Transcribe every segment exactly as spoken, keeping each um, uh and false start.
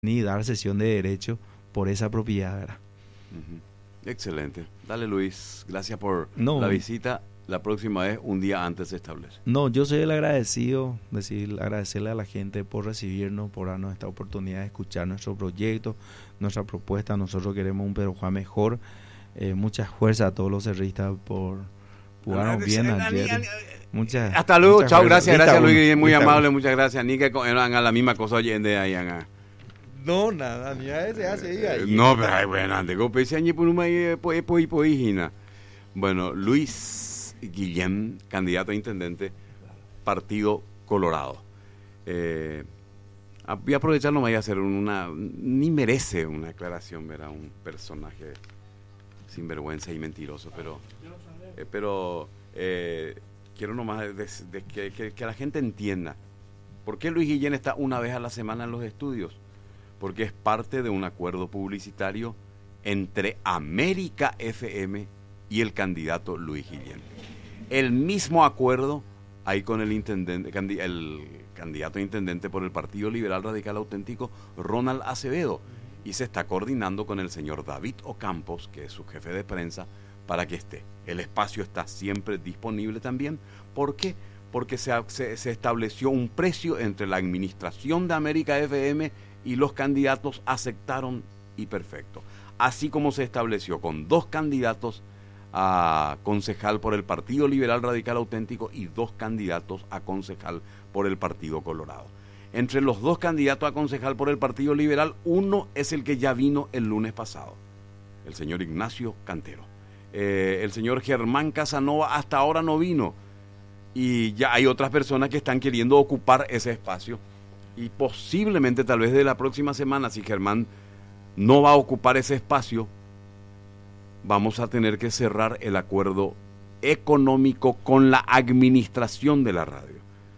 ni dar cesión de derecho por esa propiedad, ¿verdad? Uh-huh. Excelente. Dale, Luis, gracias por no, la visita. La próxima vez, un día antes se establece. No, yo soy el agradecido, decir, agradecerle a la gente por recibirnos, por darnos esta oportunidad de escuchar nuestro proyecto, nuestra propuesta. Nosotros queremos un Pedro Juan mejor. Eh, mucha fuerza a todos los cerristas por jugarnos bien ayer. Muchas, Hasta luego, muchas chao, gracias, gracias, gracias Luis, muy amable, uno. muchas gracias. Ni que eran la misma cosa hoy en día. No, nada, ni a ese hace ahí. No, pero ay, bueno, antes que pensé año por una poígina. Bueno, Luis Guillén, candidato a intendente, Partido Colorado. Eh, voy a aprovechar nomás y hacer una, ni merece una aclaración, ¿verdad? Un personaje sinvergüenza y mentiroso, pero, eh, pero eh, quiero nomás de, de, de que, que, que la gente entienda por qué Luis Guillén está una vez a la semana en los estudios. Porque es parte de un acuerdo publicitario entre América F M y el candidato Luis Guillén. El mismo acuerdo hay con el intendente, el candidato a intendente por el Partido Liberal Radical Auténtico, Ronald Acevedo, y se está coordinando con el señor David Ocampos, que es su jefe de prensa, para que esté. El espacio está siempre disponible también. ¿Por qué? Porque se, se, se estableció un precio entre la administración de América F M y los candidatos aceptaron y perfecto. Así como se estableció con dos candidatos a concejal por el Partido Liberal Radical Auténtico y dos candidatos a concejal por el Partido Colorado. Entre los dos candidatos a concejal por el Partido Liberal, uno es el que ya vino el lunes pasado, el señor Ignacio Cantero. Eh, el señor Germán Casanova hasta ahora no vino y ya hay otras personas que están queriendo ocupar ese espacio. Y posiblemente, tal vez de la próxima semana, si Germán no va a ocupar ese espacio, vamos a tener que cerrar el acuerdo económico con la administración de la radio.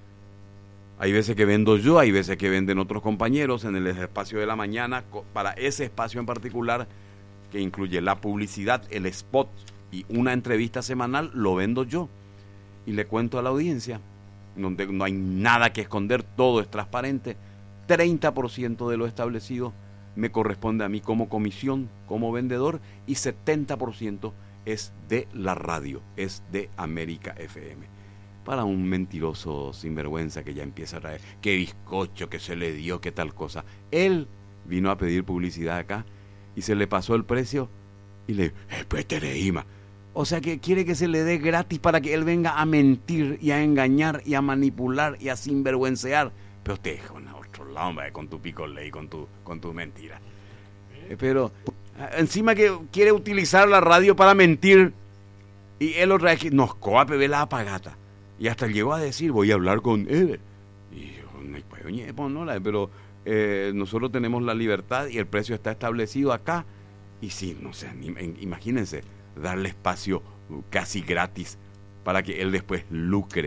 Hay veces que vendo yo, hay veces que venden otros compañeros en el espacio de la mañana. Para ese espacio en particular, que incluye la publicidad, el spot y una entrevista semanal, lo vendo yo. Y le cuento a la audiencia, donde no hay nada que esconder, todo es transparente, treinta por ciento de lo establecido me corresponde a mí como comisión, como vendedor, y setenta por ciento es de la radio, es de América F M. Para un mentiroso sinvergüenza que ya empieza a traer, qué bizcocho que se le dio, qué tal cosa. Él vino a pedir publicidad acá y se le pasó el precio y le pues te reíma. O sea que quiere que se le dé gratis para que él venga a mentir y a engañar y a manipular y a sinvergüencear. Pero te deja a otro lado, hombre, con tu pico ley, con tu con tus mentiras. Pero encima que quiere utilizar la radio para mentir y él otra vez que nos coape ve la apagata. Y hasta llegó a decir, voy a hablar con él. Y yo, no, pero eh, nosotros tenemos la libertad y el precio está establecido acá. Y sí, no sé, imagínense, darle espacio casi gratis para que él después lucre.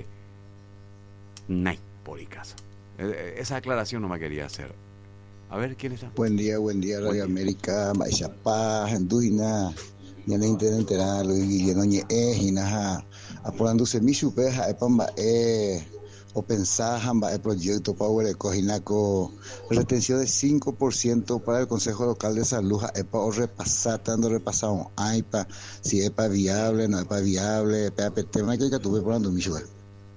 Nay, por y casa. Esa aclaración no me quería hacer. A ver, ¿quién está? Buen día, buen día, Radio América, Maisha Paz, Enduina, Ñane Intendente, Luis Guillén, Oñe, Ginaja, aporándose mi chupeja, Epamba, eh, o pensar, el proyecto Power Ecojinaco, retención de cinco por ciento para el Consejo Local de Salud, EPA o repasar, dando repasar un AIPA, si EPA viable, no EPA viable, EPA tema que tuve por mi chupeja.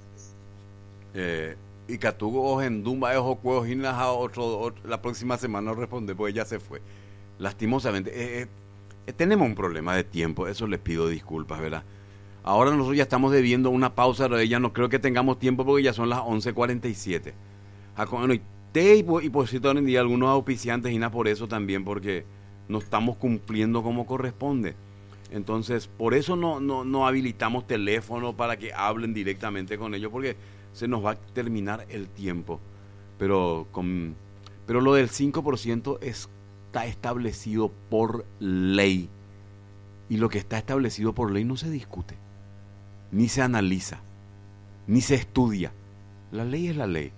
Eh. Y Catugo o Gendumba es Ocueo Ginaja otro, otro la próxima semana no responde porque ya se fue. Lastimosamente eh, eh, tenemos un problema de tiempo, eso les pido disculpas, ¿verdad? Ahora nosotros ya estamos debiendo una pausa, ya no creo que tengamos tiempo porque ya son las once cuarenta y siete. Bueno, y te y por cierto hoy en día algunos auspiciantes y nada por eso también, porque no estamos cumpliendo como corresponde. Entonces, por eso no, no, no habilitamos teléfono para que hablen directamente con ellos, porque se nos va a terminar el tiempo. Pero, con, pero lo del cinco por ciento está establecido por ley. Y lo que está establecido por ley no se discute, ni se analiza, ni se estudia. La ley es la ley.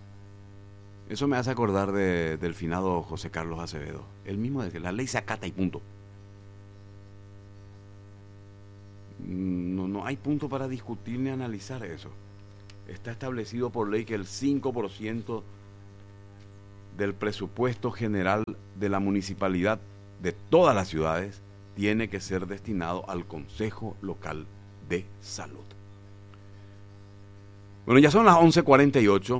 Eso me hace acordar de, del finado José Carlos Acevedo. El mismo de que la ley se acata y punto. No, no hay punto para discutir ni analizar eso. Está establecido por ley que el cinco por ciento del presupuesto general de la municipalidad de todas las ciudades tiene que ser destinado al Consejo Local de Salud. Bueno, ya son las once cuarenta y ocho.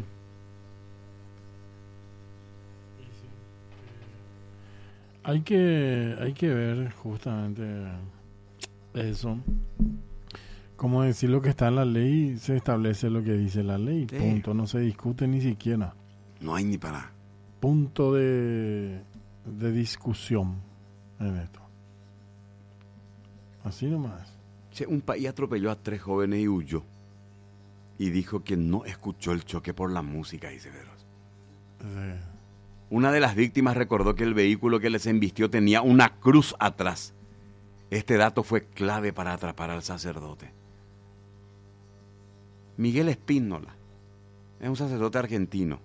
Hay que, hay que ver justamente eso. Como decir lo que está en la ley, se establece lo que dice la ley. Sí. Punto. No se discute ni siquiera. No hay ni para... Punto de, de discusión en esto. Así nomás. Che, un país atropelló a tres jóvenes y huyó. Y dijo que no escuchó el choque por la música, dice Veros. Sí. Una de las víctimas recordó que el vehículo que les embistió tenía una cruz atrás. Este dato fue clave para atrapar al sacerdote. Miguel Espínola es un sacerdote argentino.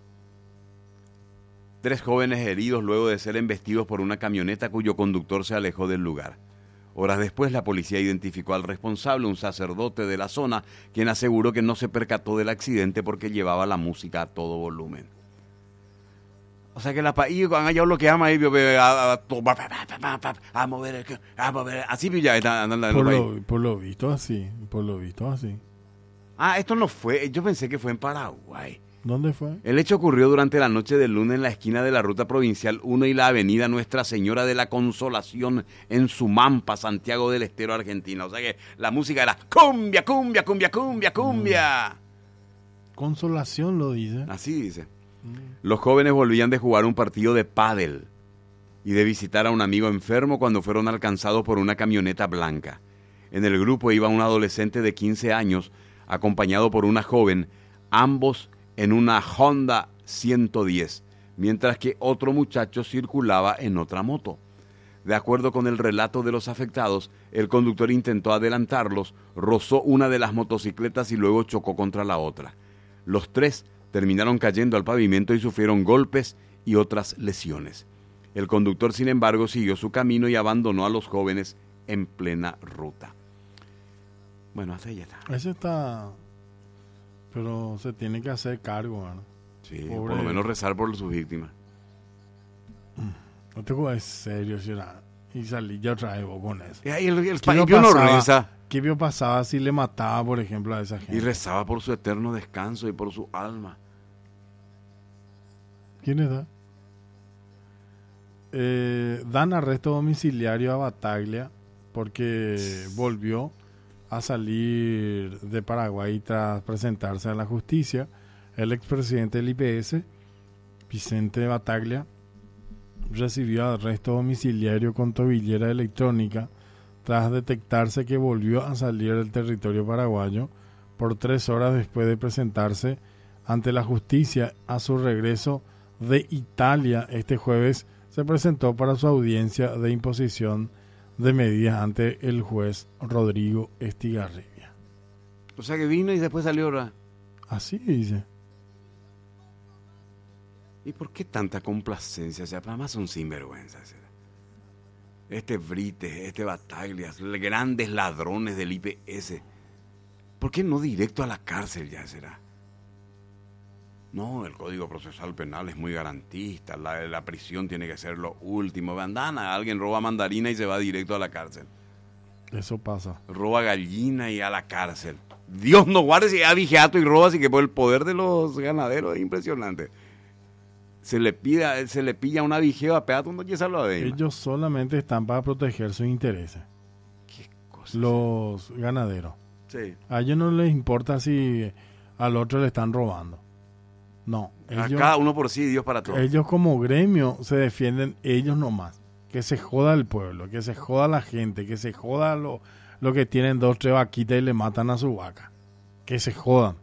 Tres jóvenes heridos luego de ser embestidos por una camioneta cuyo conductor se alejó del lugar. Horas después la policía identificó al responsable, un sacerdote de la zona, quien aseguró que no se percató del accidente porque llevaba la música a todo volumen. O sea que la país, cuando haya lo que ama ahí, a mover, a mover, así ya está andando en el Por país. lo, por lo visto así, por lo visto así. Ah, esto no fue, yo pensé que fue en Paraguay. ¿Dónde fue? El hecho ocurrió durante la noche del lunes en la esquina de la Ruta Provincial uno y la avenida Nuestra Señora de la Consolación en Sumampa, Santiago del Estero, Argentina. O sea que la música era cumbia, cumbia, cumbia, cumbia, cumbia. Consolación lo dice. Así dice. Los jóvenes volvían de jugar un partido de pádel y de visitar a un amigo enfermo cuando fueron alcanzados por una camioneta blanca. En el grupo iba un adolescente de quince años acompañado por una joven, ambos en una Honda ciento diez, mientras que otro muchacho circulaba en otra moto. De acuerdo con el relato de los afectados, el conductor intentó adelantarlos, rozó una de las motocicletas y luego chocó contra la otra. Los tres terminaron cayendo al pavimento y sufrieron golpes y otras lesiones. El conductor, sin embargo, siguió su camino y abandonó a los jóvenes en plena ruta. Bueno, hasta ahí está. Eso está... Pero se tiene que hacer cargo, ¿verdad? Sí, Pobre. por lo menos rezar por sus víctimas. No te juegues serio, ¿verdad? Y salí ya otra vez vos con eso. Y ahí el, el ¿Qué país no no pasaba? reza. ¿Qué vio pasaba si le mataba, por ejemplo, a esa gente? Y rezaba por su eterno descanso y por su alma. ¿Quién es da? Eh, dan arresto domiciliario a Bataglia porque volvió a salir de Paraguay tras presentarse a la justicia. El expresidente del I P S, Vicente Bataglia, recibió arresto domiciliario con tobillera electrónica tras detectarse que volvió a salir del territorio paraguayo por tres horas después de presentarse ante la justicia. A su regreso de Italia este jueves se presentó para su audiencia de imposición de medidas ante el juez Rodrigo Estigarribia. O sea que vino y después salió ahora. Así dice. ¿Y por qué tanta complacencia? O sea, para más son sinvergüenzas. Este Brites, este Battaglias, grandes ladrones del I P S. ¿Por qué no directo a la cárcel ya será? No, el Código Procesal Penal es muy garantista, la, la prisión tiene que ser lo último. Bandana, alguien roba mandarina y se va directo a la cárcel. Eso pasa. Roba gallina y a la cárcel. Dios no guarde si es vigiato y roba, así que por el poder de los ganaderos es impresionante. Se le pida, se le pilla una vigeo a peato, no quiere salvo a ver. Ellos solamente están para proteger sus intereses. Qué cosa. Los ganaderos. Sí. A ellos no les importa si al otro le están robando. No. A Ellos, cada uno por sí, Dios para todos. ellos como gremio se defienden ellos nomás. Que se joda el pueblo, que se joda la gente, que se joda lo, lo que tienen dos, tres vaquitas y le matan a su vaca. Que se jodan.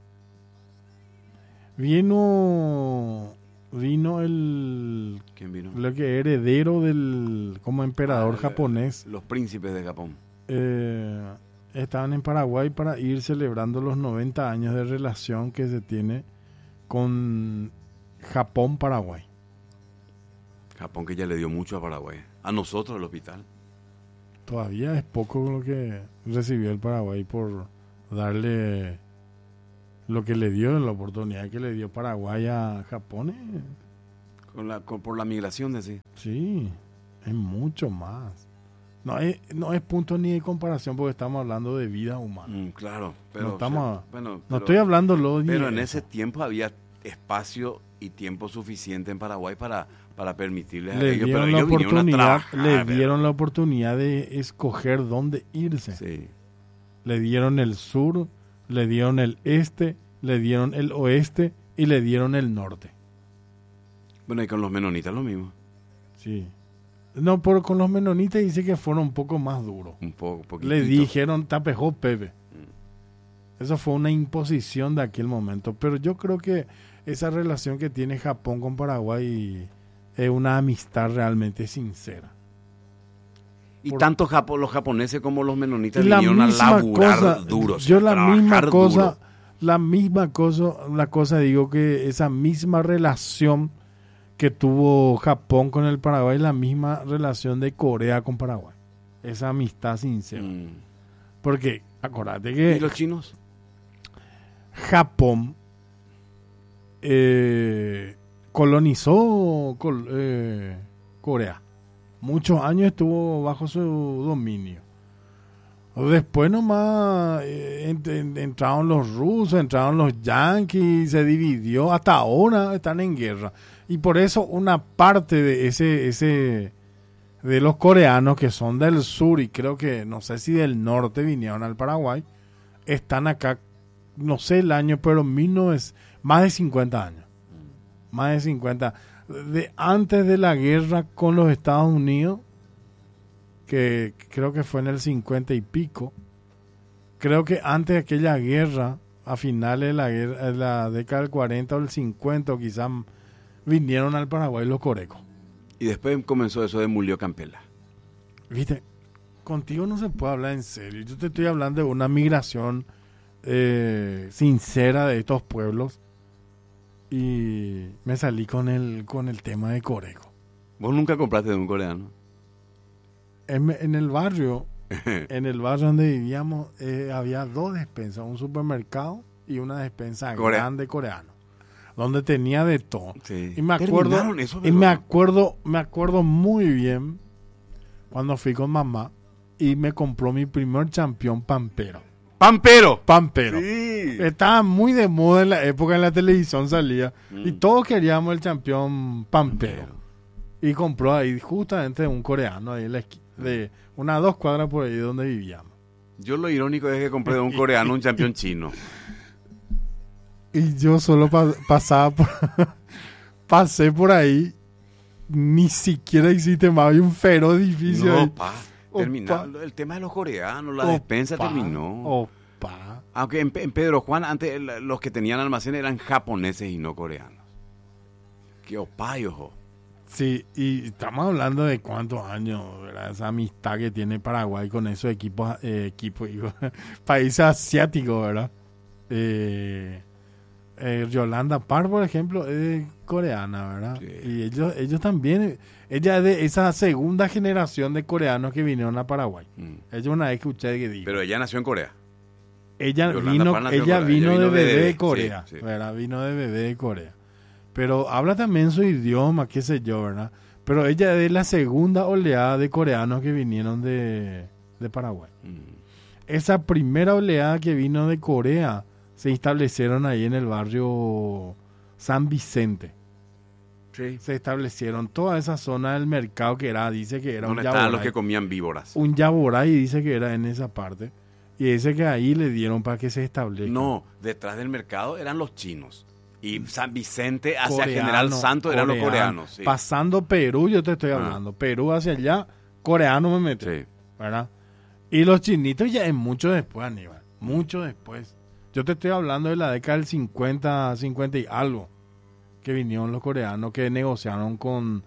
Vino... Vino el... ¿Quién vino? Lo que heredero del... Como emperador Ah, el- japonés. Los príncipes de Japón. Eh, estaban en Paraguay para ir celebrando los noventa años de relación que se tiene con Japón-Paraguay. Japón que ya le dio mucho a Paraguay. A nosotros el hospital. Todavía es poco lo que recibió el Paraguay por darle lo que le dio, la oportunidad que le dio Paraguay a Japón. eh. Con la, con, por la migración, decís. Sí, es mucho más. No es, no es punto ni de comparación porque estamos hablando de vida humana. Mm, claro, pero... No, estamos, o sea, bueno, no pero, estoy hablando lo de Pero en eso. ese tiempo había espacio y tiempo suficiente en Paraguay para, para permitirles Le a ellos. dieron Pero la ellos vinieron a oportunidad, trabajar, le ¿verdad? dieron la oportunidad de escoger dónde irse. Sí. Le dieron el sur, le dieron el este, le dieron el oeste y le dieron el norte. Bueno, y con los menonitas lo mismo. Sí. No, pero con los menonitas dice que fueron un poco más duros. Un poco, poquitito. Le dijeron, tapejó Pepe. Eso fue una imposición de aquel momento. Pero yo creo que esa relación que tiene Japón con Paraguay es una amistad realmente sincera. Y Por- tanto Japo- los japoneses como los menonitas Y la vinieron a misma laburar cosa, duro. o sea, yo la trabajar misma cosa, duro. la misma cosa, la cosa digo que esa misma relación que tuvo Japón con el Paraguay, la misma relación de Corea con Paraguay. Esa amistad sincera. Mm. Porque, acordate ¿Y que los chinos? Japón eh, colonizó col- eh, Corea. Muchos años estuvo bajo su dominio. Después nomás eh, ent- en- entraron los rusos, entraron los yanquis, se dividió. Hasta ahora están en guerra. Y por eso una parte de ese, ese de los coreanos que son del sur y creo que, no sé si del norte vinieron al Paraguay, están acá, no sé el año, pero mil novecientos, más de cincuenta años. Más de cincuenta. De, antes de la guerra con los Estados Unidos, que creo que fue en el cincuenta y pico, creo que antes de aquella guerra, a finales de la, guerra, de la década del cuarenta o el cincuenta, quizás vinieron al Paraguay los corecos. Y después comenzó eso de Mulio Campela. Viste, contigo no se puede hablar en serio. Yo te estoy hablando de una migración eh, sincera de estos pueblos y me salí con el con el tema de coreco. ¿Vos nunca compraste de un coreano? En, en el barrio, en el barrio donde vivíamos, eh, había dos despensas, un supermercado y una despensa Corea. grande coreano, donde tenía de todo. Sí. Y me acuerdo, Terminaron eso, y ¿verdad? me acuerdo, me acuerdo muy bien cuando fui con mamá y me compró mi primer champión pampero. ¡Pampero! Pampero. Sí. Estaba muy de moda en la época, en la televisión salía. Mm. Y todos queríamos el campeón pampero. Pampero. Y compró ahí justamente un coreano, ahí en la esqui- de unas dos cuadras por ahí donde vivíamos. Yo lo irónico es que compré de un coreano un campeón chino. Y yo solo pa- pasaba por... pasé por ahí. Ni siquiera existe más. Hay un feroz edificio ahí. No, pa. Terminó. El tema de los coreanos, la Opa, despensa terminó. Opa. Aunque en, Pe- en Pedro Juan, antes el- los que tenían almacén eran japoneses y no coreanos. Qué opayo, ojo. Sí, y estamos hablando de cuántos años, ¿verdad? Esa amistad que tiene Paraguay con esos equipos, eh, equipos, digo, países asiáticos, ¿verdad? Eh, eh, Yolanda Park, por ejemplo, es coreana, ¿verdad? Sí. Y ellos, ellos también, ella es de esa segunda generación de coreanos que vinieron a Paraguay. Mm. Ella una vez escuché que dijo. Pero ella nació en Corea. Ella Yolanda vino, Park nació en ella Corea, vino ella de vino de bebé bebé, de Corea, sí, sí. ¿verdad? Vino de bebé de Corea. Pero habla también su idioma, qué sé yo, ¿verdad? Pero ella es la segunda oleada de coreanos que vinieron de, de Paraguay. Mm. Esa primera oleada que vino de Corea se establecieron ahí en el barrio San Vicente. Sí. Se establecieron toda esa zona del mercado que era, dice que era un ¿Dónde estaban los yaboray. que comían víboras? Un yaboray dice que era en esa parte. Y dice que ahí le dieron para que se establezca. No, detrás del mercado eran los chinos. Y San Vicente hacia Coreano, General Santo eran los coreano. coreanos. Sí. Pasando Perú, yo te estoy Ah. hablando. Perú hacia allá, coreano me metí. Sí. ¿Verdad? Y los chinitos ya es mucho después, Aníbal. Mucho después. Yo te estoy hablando de la década del cincuenta, cincuenta y algo. Que vinieron los coreanos que negociaron con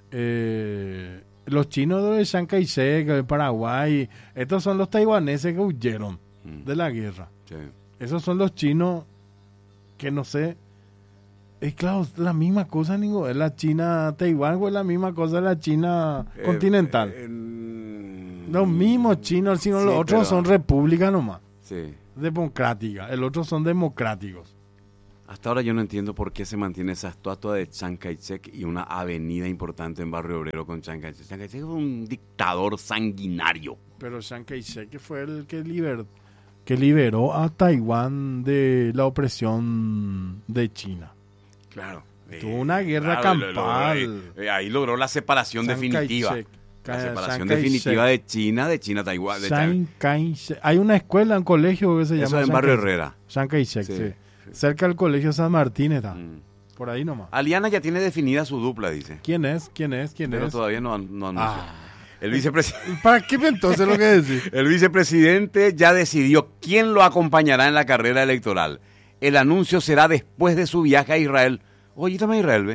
eh, los chinos de Chiang Kai-shek, de Paraguay. Estos son los taiwaneses que huyeron Mm. de la guerra. Sí. Esos son los chinos que no sé. Es claro, la misma cosa, Nico. Es la China Taiwán o es la misma cosa de la China Eh, continental. eh, mm, Los mismos chinos, sino sí, los otros pero- son repúblicas nomás. Sí. Democráticas. El otro son democráticos. Hasta ahora yo no entiendo por qué se mantiene esa estatua de Chiang Kai-shek y una avenida importante en Barrio Obrero con Chiang Kai-shek. Chiang Kai-shek fue un dictador sanguinario. Pero Chiang Kai-shek fue el que, liber, que liberó a Taiwán de la opresión de China. Claro. Tuvo una guerra claro, campal. Lo, lo, lo, ahí logró la separación Chiang definitiva. Kai-shek. La separación Chiang definitiva Kai-shek. de China, de China, Taiwán. De Chiang Kai-shek. Hay una escuela, un colegio que se Eso llama en Chiang Barrio Kai-shek. Herrera. Chiang Kai-shek, sí. Sí, sí. Cerca del colegio San Martín está. Mm. Por ahí nomás. Aliana ya tiene definida su dupla, dice. ¿Quién es? ¿Quién es? ¿Quién Pero es? todavía no, no anunció. Ah. El vicepresidente. ¿Para qué entonces lo que decís? El vicepresidente ya decidió quién lo acompañará en la carrera electoral. El anuncio será después de su viaje a Israel. Oye, también a Israel, ve.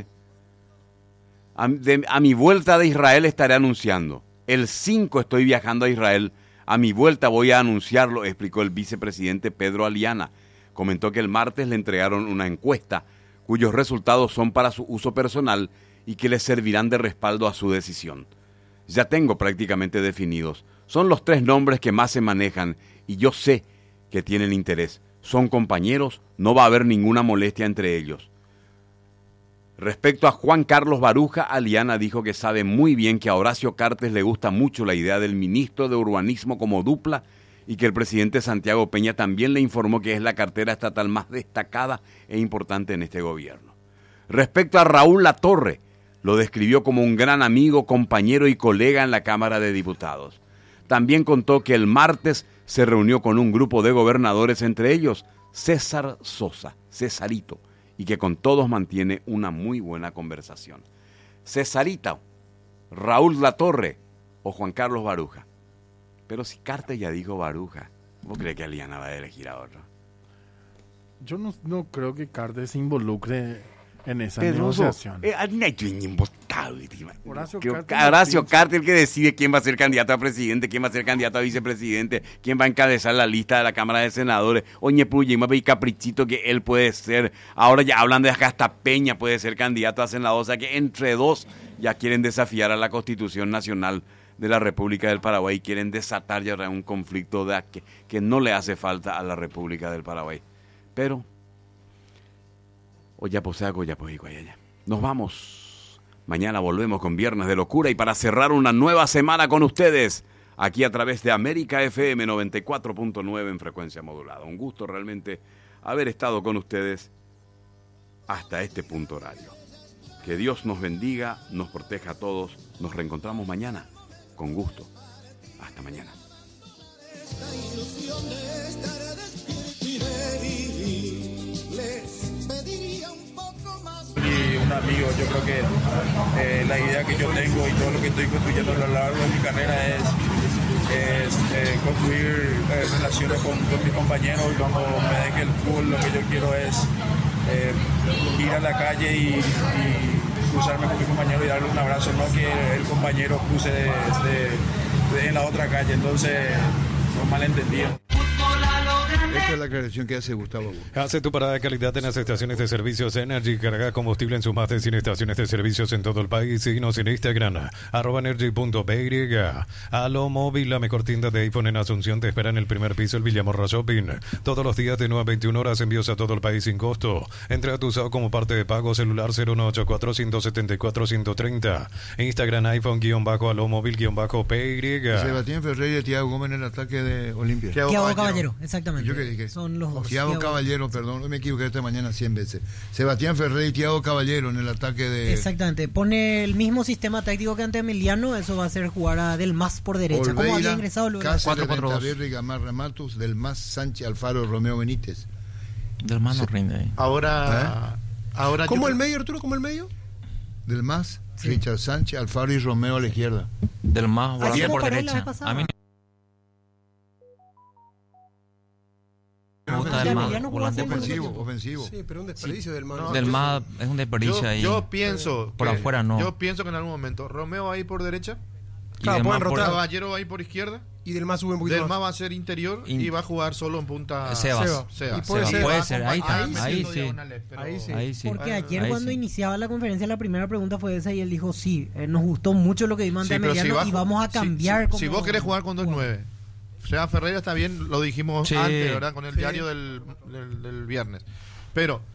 A, de, a mi vuelta de Israel estaré anunciando. El cinco estoy viajando a Israel. A mi vuelta voy a anunciarlo, explicó el vicepresidente Pedro Aliana. Comentó que el martes le entregaron una encuesta cuyos resultados son para su uso personal y que le servirán de respaldo a su decisión. Ya tengo prácticamente definidos. Son los tres nombres que más se manejan y yo sé que tienen interés. Son compañeros, no va a haber ninguna molestia entre ellos. Respecto a Juan Carlos Baruja, Aliana dijo que sabe muy bien que a Horacio Cartes le gusta mucho la idea del ministro de Urbanismo como dupla y que el presidente Santiago Peña también le informó que es la cartera estatal más destacada e importante en este gobierno. Respecto a Raúl Latorre, lo describió como un gran amigo, compañero y colega en la Cámara de Diputados. También contó que el martes se reunió con un grupo de gobernadores, entre ellos César Sosa, Cesarito, y que con todos mantiene una muy buena conversación. Cesarita, Raúl Latorre o Juan Carlos Baruja. Pero si Cartes ya dijo Baruja, ¿vos crees que Aliana va a elegir a otro? Yo no, no creo que Cartes se involucre en esa Pedroso, negociación. eh, Horacio Que- Cartes Horacio no piensa. Cartes el que decide quién va a ser candidato a presidente, quién va a ser candidato a vicepresidente, quién va a encabezar la lista de la Cámara de Senadores. Oye, Puye, y caprichito que él puede ser. Ahora ya hablan de que hasta Peña puede ser candidato a senador. O sea que entre dos ya quieren desafiar a la Constitución Nacional de la República del Paraguay. Quieren desatar ya un conflicto de que, que no le hace falta a la República del Paraguay. Pero, oye, pues hago ya pues ya. Nos vamos. Mañana volvemos con Viernes de Locura y para cerrar una nueva semana con ustedes, aquí a través de América F M noventa y cuatro punto nueve en frecuencia modulada. Un gusto realmente haber estado con ustedes hasta este punto horario. Que Dios nos bendiga, nos proteja a todos. Nos reencontramos mañana. Con gusto. Hasta mañana. Esta ilusión de estar despierto y les pediría un poco más. Y un amigo, yo creo que eh, la idea que yo tengo y todo lo que estoy construyendo a lo largo de mi carrera es, es eh, construir eh, relaciones con, con mis compañeros y cuando me deje el fútbol lo que yo quiero es eh, ir a la calle y, y cruzarme con mi compañero y darle un abrazo, no que el compañero cruce de, de, de en la otra calle, entonces no malentendido. Esta es la aclaración que hace Gustavo. Hace tu parada de calidad en las estaciones de servicios Energy. Carga combustible en sus más de cien estaciones de servicios en todo el país. Síguenos en Instagram, arroba energy punto p y. Alo Móvil, la mejor tienda de iPhone en Asunción, te espera en el primer piso, el Villamorra Shopping. Todos los días de nueve a veintiuna horas, envíos a todo el país sin costo. Entra a tu usado como parte de pago celular cero uno ocho cuatro, uno siete cuatro, uno tres cero. Instagram, iPhone, guión bajo, alo móvil, guión bajo, P Y. Sebastián Ferreira y Thiago Gómez en el ataque de Olimpia. Thiago Caballero, Caballero, exactamente. ¿Yo qué dije? Son los dos. Thiago Caballero, perdón, hoy me equivoqué esta mañana cien veces. Sebastián Ferreira y Thiago Caballero en el ataque de... Exactamente, pone el mismo sistema táctico que ante Emiliano, eso va a ser jugar a Del Mas por derecha. ¿Cómo había ingresado luego? Cáceres, Ventaverri, Gamarra Matus, Del Mas, Sánchez, Alfaro, Romeo Benítez. Del Mas no rinde ahí. Ahora, ¿Eh? ahora ¿Cómo yo... el medio, Arturo? ¿Cómo el medio? Del Mas, sí. Richard Sánchez, Alfaro y Romeo a la izquierda. Del Mas, volante por derecha. A mí me gusta Del Mas, volante por ofensivo, ofensivo. Sí, pero un desperdicio sí. del Mas. No, del Mas es un desperdicio yo, ahí. Yo pienso por que, afuera no. Yo pienso que en algún momento Romeo ahí por derecha, claro, pueden rotar. Caballero ahí por izquierda. Y Del Mas sube un poquito Del más. Mas va a ser interior y, y va a jugar solo en punta Sebas. Sebas. Sebas. Y puede, Sebas. ser, puede ser, ahí está, ahí, ahí sí. Pero... ahí sí. Ahí sí. Porque ayer ahí cuando sí. iniciaba la conferencia la primera pregunta fue esa y él dijo sí, eh, nos gustó mucho lo que vimos ante sí, Emiliano si y vamos a cambiar. Si, si, como... si vos querés jugar con dos nueve, o sea, Ferreira está bien, lo dijimos sí. antes, ¿verdad? Con el sí. diario del, del, del viernes. Pero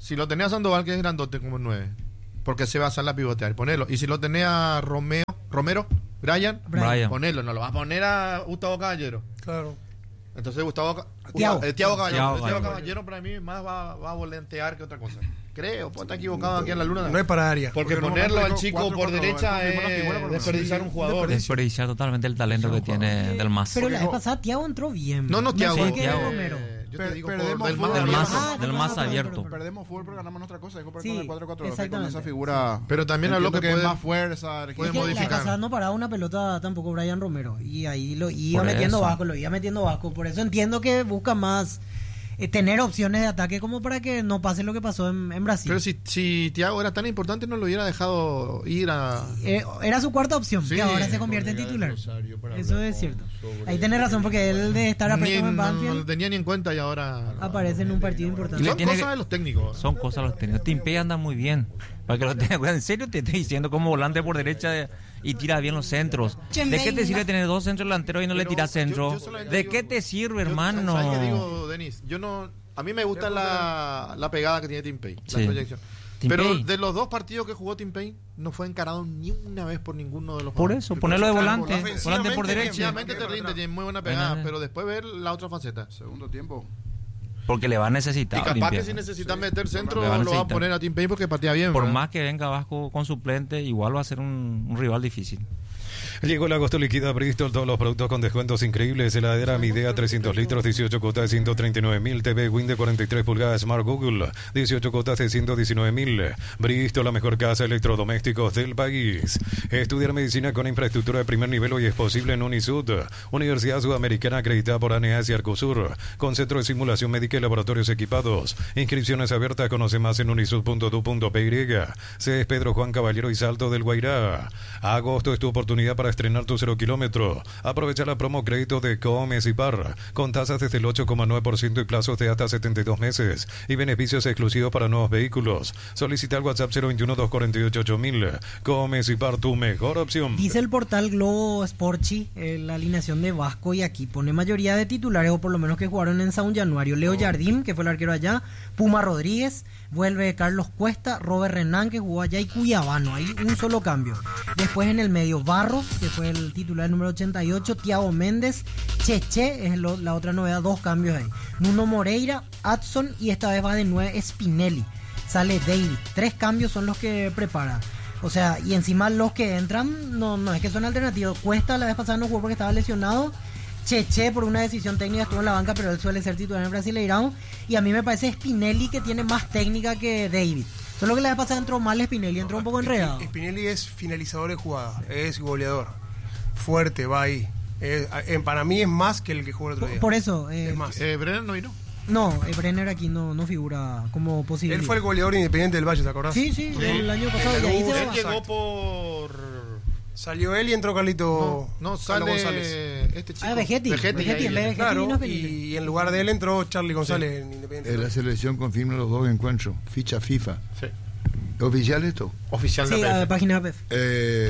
Si lo tenés a Sandoval, que es grandote como nueve, porque se va a salir a pivotear, ponelo. Y si lo tenés a Romeo, Romero, Brian, Brian. ponelo. No lo vas a poner a Gustavo Caballero. Claro. Entonces Gustavo Tiago. eh, Tiago Caballero, Tiago Tiago Caballero. Caballero para mí más va, va a volantear que otra cosa. Creo, pues está equivocado aquí en la luna. No es para área. Porque, Porque ponerlo al normalmente chico cuatro, por cuatro, derecha cuatro, cuatro, es cuatro, desperdiciar un jugador. Desperdiciar totalmente el talento que tiene del MAS. Pero la vez pasada Tiago entró bien. No, no, Tiago. sé Sí, qué Thiago. Romero. Yo te digo, Perdemos por, del fútbol. más, Del más, Ah, del no, más no, no, abierto. no, no. Perdemos fútbol, pero ganamos otra cosa. Hay que jugar Sí, con el cuatro cuatro dos con exactamente. esa figura. Pero también a lo que Entiendo puede es más fuerza. puede Es que la vez modificar. pasada no paraba una pelota tampoco Brian Romero. Y ahí lo iba Por metiendo eso. Vasco, lo iba metiendo Vasco. Por eso entiendo que busca más eh, tener opciones de ataque como para que no pase lo que pasó en, en Brasil. Pero si, si Thiago era tan importante, no lo hubiera dejado ir a. Eh, era su cuarta opción, Sí, que ahora se convierte en titular. Eso es cierto. Ahí tenés razón, porque él de estar Ni, apretado en no, no lo Banfield tenía ni en cuenta y ahora. aparece en un partido Y importante. le Son tiene cosas que- de los técnicos. Son cosas los técnicos. Timpey anda muy bien. Para que lo tenga, en serio te estoy diciendo, como volante por derecha de- y tira bien los centros. ¿De qué te sirve tener dos centros delanteros y no le Pero tiras centro? yo- yo solamente ¿De digo- qué te sirve, Yo- hermano? ¿Sabes qué digo, Denis? Yo no. A mí me gusta la, la pegada que tiene Timpey, la Sí. proyección. Timpey. Pero de los dos partidos que jugó Timpey, no fue encarado ni una vez por ninguno de los Por jugadores. eso, ponerlo de claro, volante, ofensivamente, volante por derecha. Ofensivamente te rinde, tiene muy buena pegada, Bueno, pero después ver la otra faceta. Segundo tiempo. Porque le va a Y necesitar. capaz limpiar. que si necesitas meter centro, Le va a lo va a necesitar. poner a Timpey porque patea bien. Por ¿verdad? más que venga abajo con suplente, igual va a ser un, un rival difícil. Llegó el agosto liquida Bristol, todos los productos con descuentos increíbles. Heladera Midea trescientos litros, dieciocho cuotas de ciento treinta y nueve mil. T V Win de cuarenta y tres pulgadas Smart Google, dieciocho cuotas de ciento diecinueve mil. Bristol, la mejor casa de electrodomésticos del país. Estudiar medicina con infraestructura de primer nivel hoy es posible en Unisud, Universidad Sudamericana acreditada por ANEAS y Arcosur, con centro de simulación médica y laboratorios equipados. Inscripciones abiertas, conoce más en unisud punto edu punto p y. C es Pedro Juan Caballero y Salto del Guairá. Agosto es tu oportunidad para estrenar tu cero kilómetro. Aprovecha la promo crédito de Comes y Par con tasas desde el ocho coma nueve por ciento y plazos de hasta setenta y dos meses y beneficios exclusivos para nuevos vehículos. Solicita al WhatsApp cero veintiuno, doscientos cuarenta y ocho, ocho mil. Comes y Par, tu mejor opción. Dice el portal Globo Sporchi, eh, la alineación de Vasco, y aquí pone mayoría de titulares, o por lo menos que jugaron en San Januario. Leo Jardín, que fue el arquero allá, Puma Rodríguez, vuelve Carlos Cuesta, Robert Renán, que jugó allá, y Cuyabano. Hay un solo cambio. Después en el medio, Barros, que fue el titular número ochenta y ocho, Thiago Méndez, Cheche, es lo- la otra novedad, dos cambios ahí. Nuno Moreira, Adson, y esta vez va de nueve Spinelli. Sale David. Tres cambios son los que prepara. O sea, y encima los que entran, no, no es que son alternativos. Cuesta la vez pasada no jugó porque estaba lesionado. Cheche por una decisión técnica estuvo en la banca, pero él suele ser titular en Brasileirão. Y a mí me parece Spinelli que tiene más técnica que David. Solo que la vez pasada entró mal Spinelli, entró un poco enredado. Spinelli es finalizador de jugada, es goleador. Fuerte, va ahí. Eh, eh, para mí es más que el que jugó el otro Por, día. por eso, eh, Es más. Eh, Brenner no vino. no, eh, Brenner aquí no, no figura como posible. Él fue el goleador independiente del Valle, ¿te acordás? Sí, sí, del año pasado. Y ahí se Él va. llegó por. Salió él y entró Carlito. No, no Carlos sale González. este chico. Ah, Vegetti. Vegetti, Vegetti, ahí, en vez de Vegetti Claro, vino Felipe. y en lugar de él entró Charlie González en Independiente. Eh, la selección confirma los dos encuentros. Ficha FIFA. Sí. ¿Es oficial esto? Oficial Sí, de a la la página P F. Eh,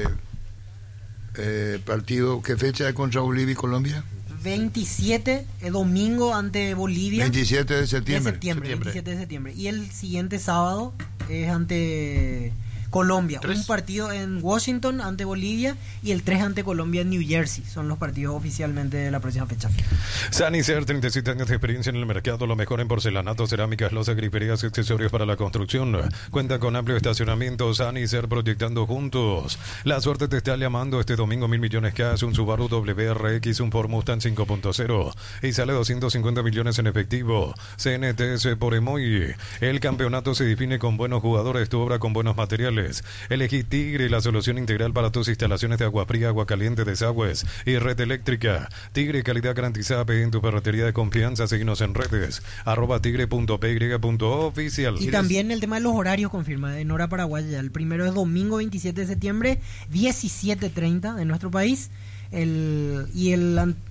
eh, partido, ¿qué fecha es contra Bolivia y Colombia? veintisiete, el domingo ante Bolivia. veintisiete de De septiembre. septiembre, Septiembre. veintisiete de septiembre. Y el siguiente sábado es ante Colombia. Tres. Un partido en Washington ante Bolivia y el tres ante Colombia en New Jersey. Son los partidos oficialmente de la próxima fecha. Sanicer, treinta y siete años de experiencia en el mercado, lo mejor en porcelanato, cerámicas, losas, griferías y accesorios para la construcción. Cuenta con amplio estacionamiento. Sanicer, proyectando juntos. La suerte te está llamando este domingo. Mil millones cash, un Subaru W R X, un Ford Mustang cinco punto cero y sale doscientos cincuenta millones en efectivo. C N T S por Emoy. El campeonato se define con buenos jugadores, tu obra con buenos materiales. Elegí Tigre, la solución integral para tus instalaciones de agua fría, agua caliente, desagües y red eléctrica. Tigre, calidad garantizada en tu ferretería de confianza. Síguenos en redes, arroba tigre punto p y punto oficial. Y también el tema de los horarios confirma en hora paraguaya. El primero es domingo veintisiete de septiembre, diecisiete treinta de nuestro país. El, y el, an-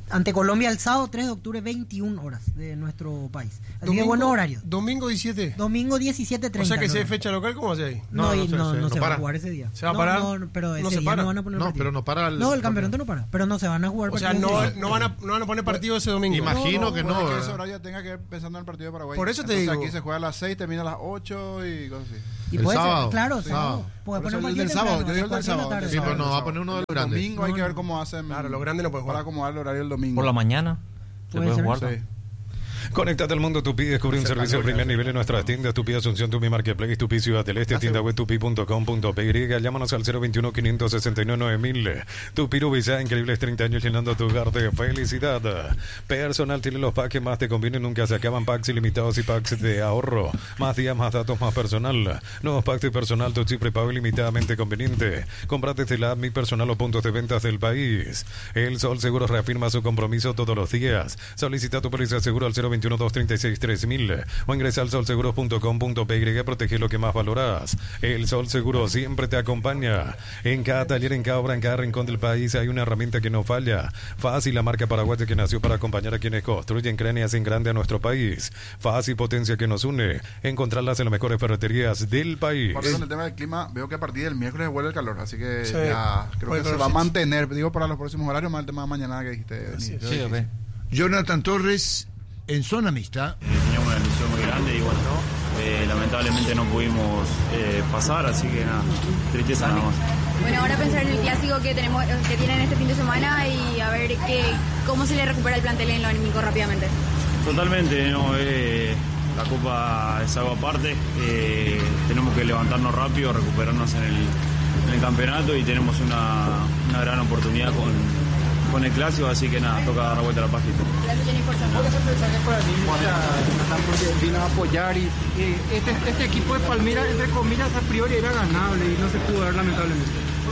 ante Colombia el sábado tres de octubre, veintiuna horas de nuestro país. Así Domingo, que buenos horarios. Domingo diecisiete. Domingo diecisiete treinta. O sea que si ¿no? hay fecha local, ¿cómo hace ahí? No, no, no, no, no se para. va a jugar ese día. ¿Se va a No, parar? No, pero ese No se día para. no van a poner No, partido. pero no para el... No, el campeonato no para. Pero no se van a jugar O sea, partidos no, ese día. no, van a, no van a poner partido ese domingo. Imagino que no. Puede que ¿verdad? ese horario tenga que ver pensando en el partido de Paraguay. Por eso te Entonces, digo. aquí se juega a las seis, termina a las ocho y cosas así. Y El puede ser, sábado. claro, Sí. sábado. Sábado. Puede Por poner eso un el partido del sábado, temprano, yo digo el a del las cuatro de la sábado. tarde. Sí, pero no va a poner uno de los El grandes. domingo hay que ver cómo hacen. Claro, los grandes no pueden Para jugar. acomodar el horario del domingo. Por la mañana. Se Puede puede ser. jugar. Sí. Conéctate al mundo Tupi, descubre un servicio de primer nivel en nuestras tiendas Tupi Asunción, Tupi Marketplace, Tupi Ciudad del Este, tienda web tupi punto com punto pe y. Llámanos al cero veintiuno, quinientos sesenta y nueve, nueve mil. Tupi Rubizá, increíbles treinta años llenando tu hogar de felicidad. Personal tiene los packs que más te convienen, nunca se acaban, packs ilimitados y packs de ahorro. Más días, más datos, más personal. Nuevos packs de personal, tu chip prepago ilimitadamente conveniente. Comprate desde la app Mi Personal o puntos de ventas del país. El Sol Seguros reafirma su compromiso todos los días. Solicita tu póliza de seguro al cero veintiuno, doscientos treinta y seis, tres mil o ingresa al sol seguros punto com punto pe y. Protege lo que más valoras. El Sol Seguro siempre te acompaña. En cada taller, en cada obra, en cada rincón del país hay una herramienta que no falla. Fácil, la marca paraguaya que nació para acompañar a quienes construyen, crean y hacen grande a nuestro país. Fácil, potencia que nos une. Encontrarlas en las mejores ferreterías del país. Por eso en el tema del clima, veo que a partir del miércoles vuelve el calor, así que Sí. ya creo Buen que se va a calorcito. mantener, digo, para los próximos horarios, más el tema de mañana que dijiste. Así Denis. Sí, ok. Jonathan Torres, en zona mixta. Teníamos una ilusión muy grande y bueno, eh, lamentablemente no pudimos eh, pasar, así que nada, tristeza nada más. Bueno, ahora pensar en el clásico que tenemos, que tienen este fin de semana y a ver qué, cómo se le recupera el plantel en lo anímico rápidamente. Totalmente, no, eh, la Copa es algo aparte, eh, tenemos que levantarnos rápido, recuperarnos en el, en el campeonato y tenemos una, una gran oportunidad con, con el clásico, así que nada, toca dar la vuelta a la página. Gracias, Jenny, por ¿Cuál es el mensaje para ti, Jonathan, porque vino a apoyar y eh, este, este equipo de Palmira, entre comillas, a priori era ganable y no se pudo dar lamentablemente?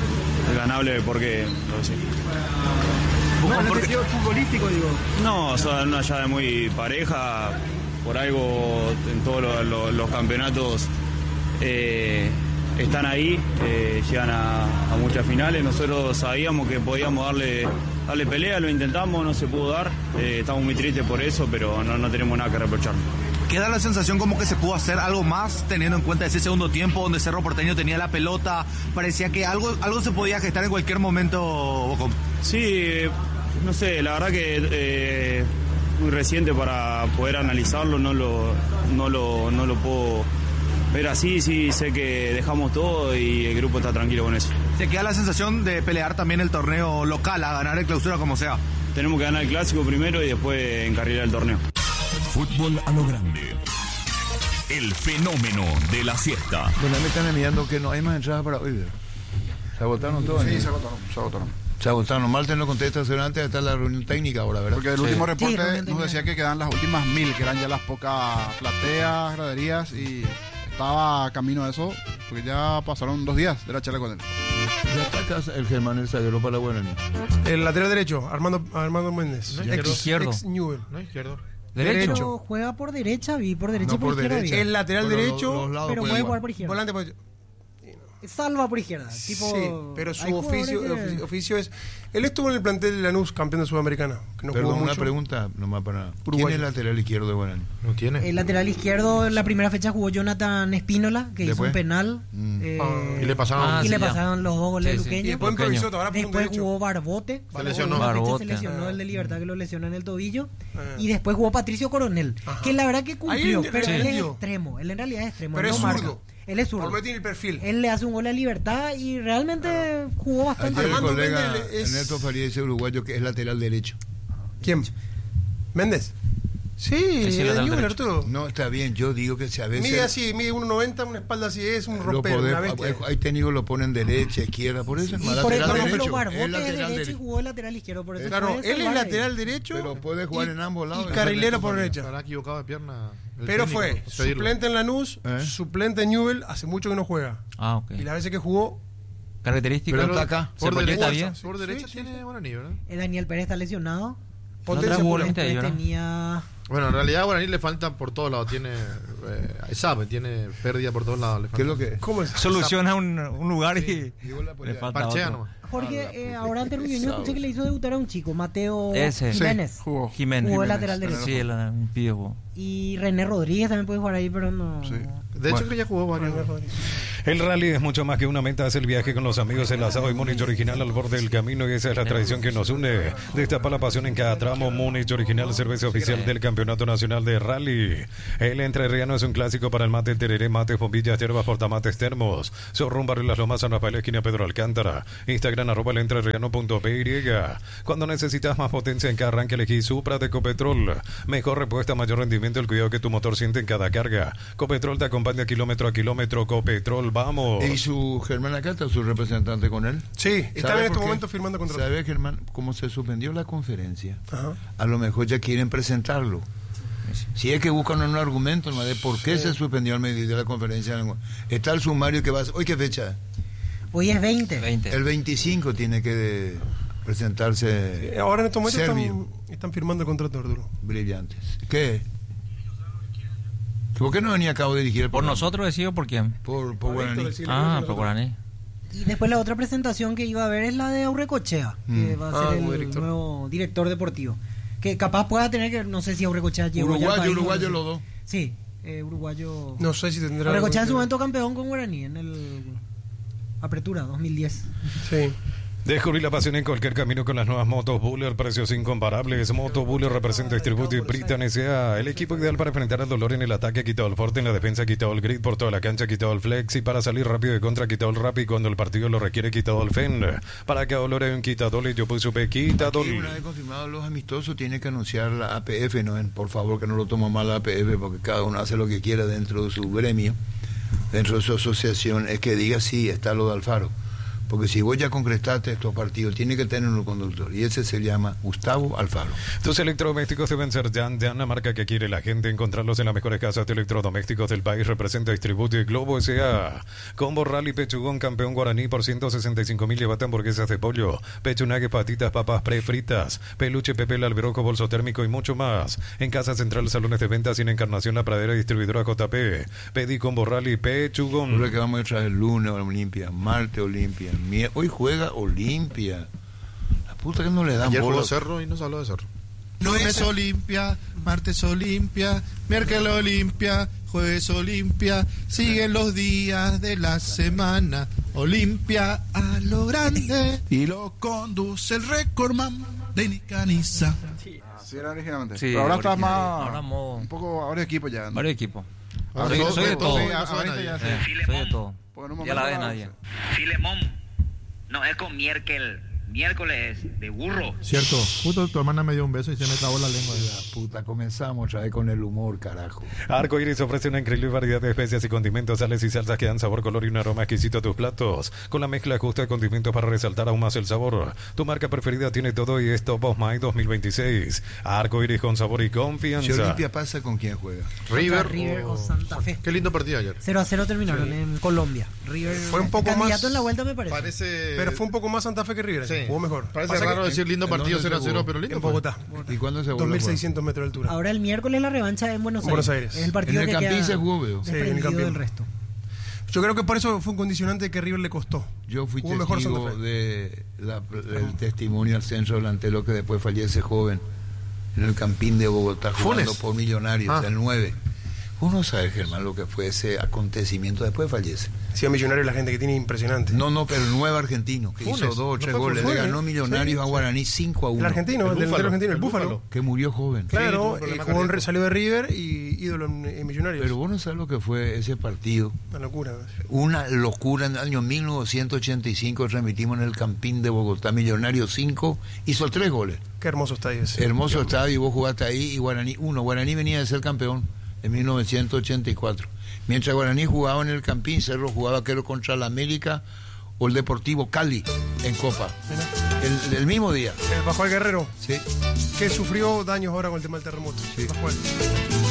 Es ganable porque, no sé. No, en el sentido futbolístico, digo. No, o sea, una llave muy pareja, por algo en todos lo- lo- los campeonatos eh, están ahí, eh, llegan a, a muchas finales. Nosotros sabíamos que podíamos darle, darle pelea, lo intentamos, no se pudo dar. Eh, estamos muy tristes por eso, pero no, no tenemos nada que reprochar. Queda la sensación como que se pudo hacer algo más teniendo en cuenta ese segundo tiempo donde Cerro Porteño tenía la pelota. Parecía que algo, algo se podía gestar en cualquier momento. Boco. Sí, eh, no sé, la verdad que eh, muy reciente para poder analizarlo, no lo, no lo, no lo puedo ver así, sí sé que dejamos todo y el grupo está tranquilo con eso. Se queda la sensación de pelear también el torneo local, a ganar el clausura como sea. Tenemos que ganar el clásico primero y después encarrilar el torneo. Fútbol a lo grande. El fenómeno de la siesta. Bueno, me están enviando que no hay más entradas para hoy. ¿verdad? ¿Se agotaron todas? Sí, ¿no? se agotaron, se agotaron. Se agotaron. Marten no contesta antes de estar la reunión técnica ahora, ¿verdad? Porque el último reporte nos decía que quedan las últimas mil, que eran ya las pocas plateas, graderías, y estaba camino a eso, porque ya pasaron dos días de la charla con él. Ya está acá el Germán el zaguero para la Guaraní. El lateral derecho, Armando, Armando Méndez. No, ex, izquierdo. ex Newell. No, izquierdo. Derecho. Pero juega por derecha, vi por derecha No y por, por izquierda. derecha. vi. El lateral Pero derecho, los- los lados pero pueden puede jugar. jugar por izquierda. volante por... Salva por izquierda. Tipo, Sí, pero hay su jugadores oficio, que- oficio, oficio es... Él estuvo en el plantel de Lanús, campeón de Sudamericana. Que no Perdón, jugó una mucho. pregunta nomás para... ¿Quién Uruguayo. es el lateral izquierdo de Guaraní? No tiene. El lateral izquierdo, en la primera fecha jugó Jonathan Espínola, que hizo Después. un penal. Mm. eh, Ah, y le pasaron- Ah, y sí, le ya. pasaron los dos goles Sí, sí. luqueños. Y después Luqueño. improvisó, ahora por un Después derecho. jugó Barbote. Se Barbote, lesionó. una fecha Barbote. Se lesionó Ah. el de Libertad, que lo lesionó en el tobillo. Ah. Y después jugó Patricio Coronel, Ajá. que la verdad que cumplió, Ahí pero sí. él es entendió. extremo. Él en realidad es extremo. Pero él es no marca. zurdo. Él es zurdo. Por lo menos tiene el perfil. Él le hace un gol a Libertad y realmente jugó bastante. Ayer el Armando colega Méndez es- Ernesto Faría dice uruguayo que es lateral derecho. ¿Quién? ¿Méndez? Sí, sí, es de lateral Newell, derecho. Arturo. No, está bien, yo digo que si a veces... Mide así, mide uno noventa, una espalda así, es un lo rompero, podés- una bestia. hay, hay técnicos lo ponen derecha, izquierda, por eso es Y más por, lateral por ejemplo, derecho. Barbote Es es lateral derecho y derecho. jugó de lateral izquierdo. Por eso Claro, puede él es salvar ahí. lateral derecho. Pero puede jugar y- en ambos lados. Y es carrilero Ernesto por Faría. derecha. Estará equivocado de pierna. el Pero técnico, fue pedirlo. suplente en Lanús, ¿Eh? suplente en Newell, hace mucho que no juega. Ah, ok. Y las veces que jugó, Característica. Pero está acá. Se Por proyecta derecha, bien. por derecha Sí, tiene Guaraní, ¿verdad? El Daniel Pérez está lesionado. potencia trae pura. volante ahí, Después ¿verdad? tenía... Bueno, en realidad a Guaraní le falta por todos lados. Tiene, eh, sabe, tiene pérdida por todos lados. Le ¿Qué es falta. lo que es? ¿Cómo es? Soluciona un, un lugar y Digo la le polea. falta Parchea otro. nomás. Jorge, eh, ahora ante Rubio escuché que le hizo debutar a un chico, Mateo Ese. Jiménez. Sí, jugó. Jiménez. Jugó el Jiménez. lateral derecho. Sí, el, un pibe jugó. Y René Rodríguez también puede jugar ahí, pero no. Sí. De hecho, Bueno. que ya jugó varios. El rally es mucho más que una meta, es el viaje con los amigos, el asado y Múnich original al borde del camino, y esa es la tradición que nos une. Destapa la pasión en cada tramo. Múnich original, cerveza oficial del Campeonato Nacional de Rally. El entrerriano es un clásico para el mate, el tereré, mate, bombillas, hierbas, portamates, termos. Zorrón, Barrio Las Lomas, San Rafael, esquina Pedro Alcántara. Instagram, arroba el entrerriano punto py. Cuando necesitas más potencia en cada arranque, elegí Supra de Copetrol. Mejor respuesta, mayor rendimiento, el cuidado que tu motor siente en cada carga. Copetrol te acompaña kilómetro a kilómetro. Copetrol, vamos. ¿Y su Germán acá está su representante con él? Sí, está ¿Sabe en por este qué? momento firmando contrato. ¿Sabe, Germán, cómo se suspendió la conferencia? Ajá. A lo mejor ya quieren presentarlo. Si es que buscan un argumento, ¿no?, de por qué Sí. se suspendió al medio de la conferencia. Está el sumario que va a... ¿Hoy qué fecha? Hoy es veinte. El veinticinco tiene que presentarse. Eh, Ahora en estos momentos Servio. están, están firmando el contrato, Arturo. Brillantes. ¿Qué? ¿Por qué no venía a cabo de dirigir el ¿Por programa? nosotros decido por quién? Por, por Guaraní. Ah, por Guaraní. Y después la otra presentación que iba a haber es la de Aurrecochea, que Mm. va a Ah, ser como el director. nuevo director deportivo. Que capaz pueda tener que, no sé si Aurrecochea llegó ya al Uruguayo, país, uruguayo no sé. los dos. Sí, eh, uruguayo. No sé si tendrá. Aurrecochea en su algo momento campeón con Guaraní en el Apertura dos mil diez. que- Sí. Descubrí la pasión en cualquier camino con las nuevas motos Buller, precios incomparables. Moto Buller representa Distributi Britan S A, el equipo ideal para enfrentar el dolor en el ataque, quitado el forte, en la defensa, quitado el grid, por toda la cancha, quitado el flex, y para salir rápido de contra, quitado el rap, y cuando el partido lo requiere, quitado el fen. Para cada dolor hay un quitador, y yo puse quitador. Aquí, una vez confirmados los amistosos, tiene que anunciar la A P F, ¿no? Por favor, que no lo toma mal la A P F, porque cada uno hace lo que quiera dentro de su gremio, dentro de su asociación, es que diga sí, está lo de Alfaro. Porque si vos ya concretaste estos partidos, tiene que tener un conductor, y ese se llama Gustavo Alfaro. Tus electrodomésticos deben ser Jan, Jan, la marca que quiere la gente. Encontrarlos en las mejores casas de electrodomésticos del país. Representa Distributi Globo S A. Combo Rally Pechugón, campeón Guaraní por ciento sesenta y cinco mil. Llévate hamburguesas de pollo, pechunague, patitas, papas prefritas, peluche, pepe, el alberoco, bolso térmico y mucho más. En Casa Central, salones de ventas, sin Encarnación, La Pradera, distribuidora J P. Pedí Combo Rally Pechugón. Lo que vamos a traer el lunes Olimpia, martes Olimpia, mi- hoy juega Olimpia. La puta que no le dan Ayer bola. jugó Cerro y nos habló de Cerro. Lunes Olimpia, martes Olimpia, miércoles Olimpia, jueves Olimpia, siguen los días de la semana. Olimpia a lo grande y lo conduce el recordman de Nicaniza. Así era originalmente. Sí, Pero ahora está original. más. Ahora mo- un poco. Varios equipos ya. ¿no? Varios equipos. Ah, soy, todo- soy de todo- todo. sí, ahorita ya sí. Eh, soy de todo. Pues en un Y a la momento de era- nadie. Filemón. No, es con miércoles. Miércoles de burro. Cierto, justo tu hermana me dio un beso y se me trabó la lengua. La puta, comenzamos otra vez con el humor, carajo. Arco Iris ofrece una increíble variedad de especias y condimentos, sales y salsas que dan sabor, color y un aroma exquisito a tus platos. Con la mezcla justa de condimentos para resaltar aún más el sabor. Tu marca preferida tiene todo y es Top of Mind dos mil veintiséis. Arco Iris con sabor y confianza. Si Olimpia pasa, ¿con quién juega? River. River o Santa Fe. Qué lindo partido ayer. cero a cero terminaron Sí. en Colombia. River Fue un poco candidato más- en la vuelta, me parece. Parece. Pero fue un poco más Santa Fe que River. Sí. Jugó mejor. Parece Pasa raro que- decir lindo ¿en partido dónde se cero a cero, jugó? pero lindo. En fue. Bogotá. ¿Y cuándo se dos vuelve mil a jugar? seiscientos metros de altura. Ahora el miércoles la revancha en Buenos En Aires. Buenos Aires. Es el partido En el que Campín queda se jugó, veo. Sí, en el desprendido Campín. del resto. Yo creo que por eso fue un condicionante que River le costó. Yo fui Jugó mejor testigo Santa Fe. de la- del testimonio al centro delantero que después fallece joven en el Campín de Bogotá jugando Funes. por Millonarios, Ah. el nueve. Uno sabe, Germán, lo que fue ese acontecimiento, después fallece. Sí, a Millonario la gente que tiene impresionante. No, no, pero el nueve argentino, que Funes. hizo dos o ¿No tres fue por goles, le Funes? ganó Millonarios Sí, a sí. Guaraní cinco a uno. El argentino, el, El delantero Búfalo, argentino, el el Búfalo. Búfalo. Que murió joven. Claro, tuvo eh, problemas jugó en- cardíacos. salió de River y ídolo en, en Millonarios. Pero vos no sabés lo que fue ese partido. Una locura. Una locura. En el año mil novecientos ochenta y cinco transmitimos en el Campín de Bogotá. Millonarios cinco, hizo tres goles. Qué hermoso estadio ese. Hermoso estadio, y vos jugaste ahí, y Guaraní uno. Guaraní venía de ser campeón en mil novecientos ochenta y cuatro. Mientras Guaraní jugaba en el Campín, Cerro jugaba creo contra la América o el Deportivo Cali en Copa. El, el mismo día. Eh, Bajo el Guerrero, Sí. que sufrió daños ahora con el tema del terremoto. Sí. Bajo él.